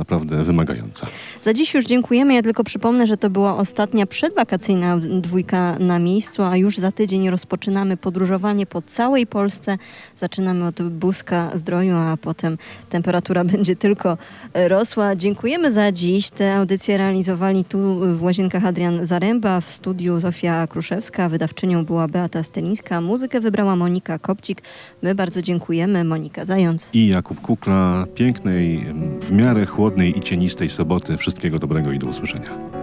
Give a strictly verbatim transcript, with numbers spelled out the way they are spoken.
naprawdę wymagająca. Za dziś już dziękujemy. Ja tylko przypomnę, że to była ostatnia przedwakacyjna dwójka na miejscu, a już za tydzień rozpoczynamy podróżowanie po całej Polsce. Zaczynamy od Buska Zdroju, a potem temperatura będzie tylko rosła. Dziękujemy za dziś. Te audycje realizowali tu w Łazienkach Adrian Zaręba, w studiu Zofia Kruszewska, wydawczynią była Beata Stylińska, muzykę wybrała Monika Kopcik. My bardzo dziękujemy. Monika Zając i Jakub Kukla. Pięknej, w miarę chłodnej i cienistej soboty. Wszystkiego dobrego i do usłyszenia.